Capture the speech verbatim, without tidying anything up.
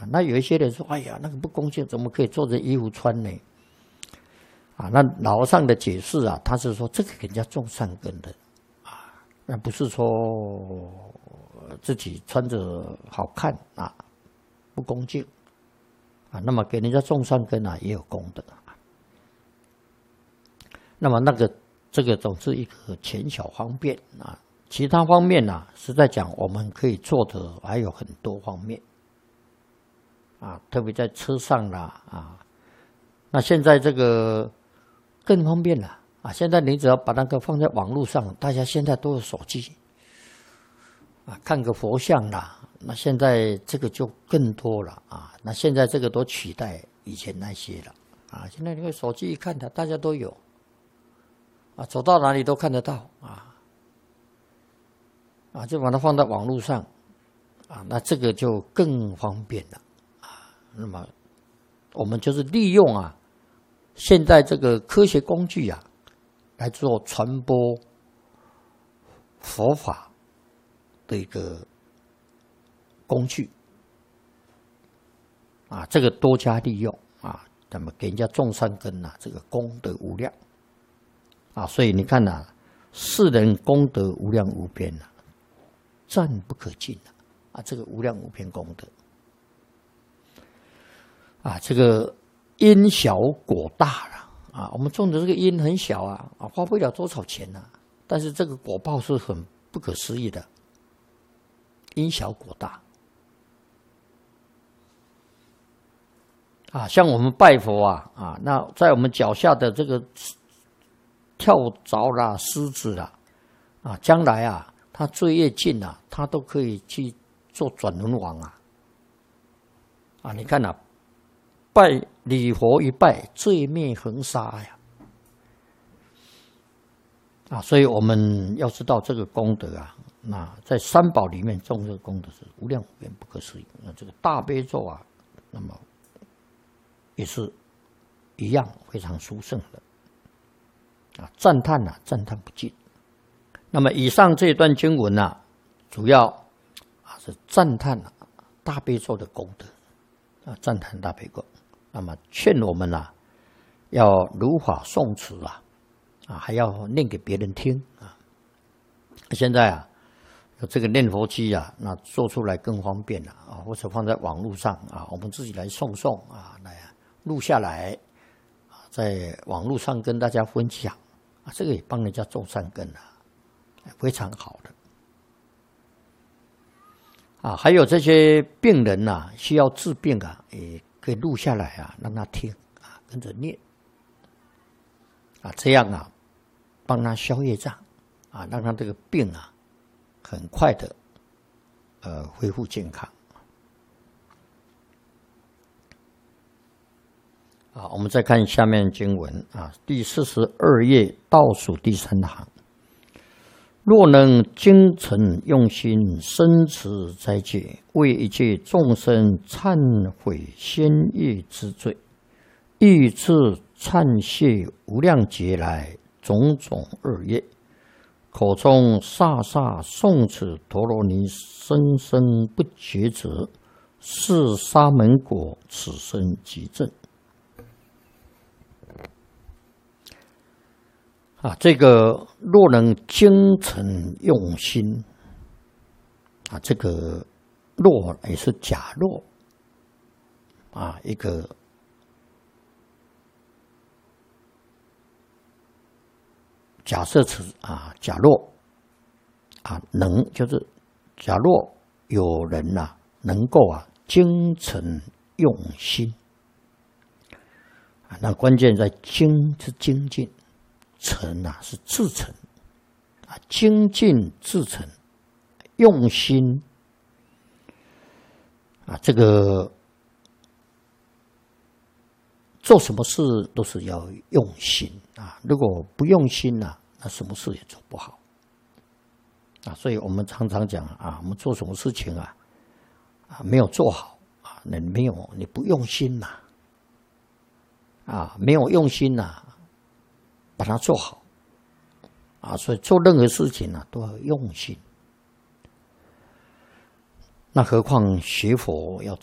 那有一些人说，哎呀，那个不恭敬，怎么可以做成衣服穿呢？啊，那老和尚的解释啊，他是说这个给人家种善根的啊，那不是说自己穿着好看啊，不恭敬啊，那么给人家种善根啊，也有功德。那么那个这个总是一个浅小方便啊，其他方面啊，实在讲我们可以做的还有很多方面啊，特别在车上啦啊，那现在这个更方便了啊！现在你只要把那个放在网络上，大家现在都有手机啊，看个佛像啦。那现在这个就更多了啊！那现在这个都取代以前那些了啊！现在那个手机一看的，大家都有啊，走到哪里都看得到啊啊，就把它放在网络上啊，那这个就更方便了啊。那么我们就是利用啊。现在这个科学工具啊，来做传播佛法的一个工具啊，这个多加利用啊，那么给人家种善根啊，这个功德无量啊，所以你看呐、啊，世人功德无量无边呐、啊，赞不可尽啊，啊，这个无量无边功德啊，这个。因小果大了啊！我们种的这个因很小啊，啊，花不了多少钱呐、啊，但是这个果报是很不可思议的。因小果大啊，像我们拜佛啊啊，那在我们脚下的这个跳蚤啦、虱子啦啊，将来啊，他罪业尽啊，他都可以去做转轮王啊啊！你看啊。拜礼佛一拜，罪灭横沙呀！啊，所以我们要知道这个功德啊，那在三宝里面种这个功德是无量无边不可思议。那这个大悲咒啊，那么也是一样非常殊胜的啊，赞叹啊，赞叹不尽。那么以上这一段经文啊，主要啊是赞叹啊大悲咒的功德啊，赞叹大悲咒。那么劝我们啊，要如法诵持啊，啊还要念给别人听啊。现在啊，有这个念佛机啊，那做出来更方便了啊，或者放在网络上啊，我们自己来诵诵啊，来录下来啊，在网络上跟大家分享啊，这个也帮人家种善根啊，非常好的。啊，还有这些病人呐、啊，需要治病啊，也可以录下来啊，让他听啊，跟着念啊，这样啊，帮他消业障啊，让他这个病啊，很快的呃恢复健康。啊，我们再看下面经文啊，第四十二页倒数第三行。若能精诚用心，深持斋戒，为一切众生忏悔先业之罪，欲自忏谢无量劫来种种恶业，口中刹刹诵持陀罗尼，生生不绝者，是沙门果，此生即证。啊，这个若能精诚用心，啊，这个若也是假若，啊，一个假设词啊，假若啊，能就是假若有人呐、啊，能够啊精诚用心啊，那关键在精是精进。诚啊是至诚啊，精进至诚，用心啊，这个做什么事都是要用心啊，如果不用心啊，那什么事也做不好啊。所以我们常常讲啊，我们做什么事情啊，啊没有做好啊，那没有你不用心呐，啊没有用心呐。把它做好啊，所以做任何事情呢、啊、都要用心。那何况学佛要